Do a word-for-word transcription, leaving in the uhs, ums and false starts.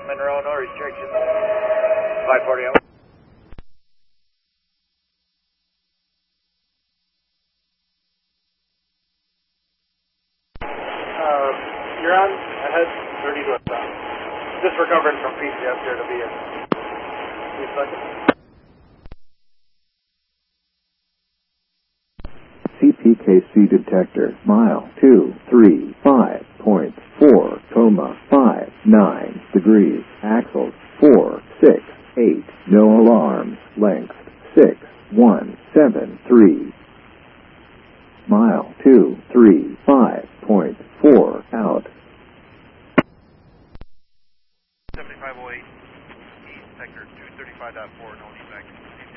Monroe, no restrictions. five forty out. Uh, you're on ahead thirty to westbound. Just recovering from P C S here to be in. Two seconds. C P K C detector, mile two three five point four, coma five nine degrees, axles four six eight, no alarms, length six one seven three, mile two three five point four, out. seventy-five oh eight, east sector two thirty-five point four, no defect.